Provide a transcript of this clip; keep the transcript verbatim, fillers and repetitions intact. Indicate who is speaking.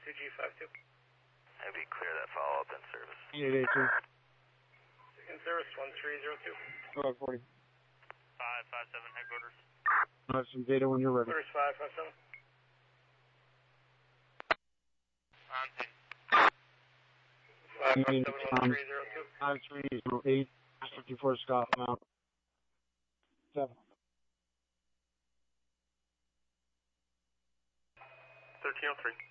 Speaker 1: two G five two.
Speaker 2: Maybe clear that follow-up in service.
Speaker 3: eight eight two.
Speaker 1: In service, one three zero two.
Speaker 3: Go ahead, forty.
Speaker 2: five five seven headquarters.
Speaker 3: I have some data when you're ready.
Speaker 1: Quarters five five seven.
Speaker 2: On scene.
Speaker 1: five five seven one three zero two.
Speaker 3: five three zero eight, fifty-four Scott Mount. seven.
Speaker 2: thirteen oh three.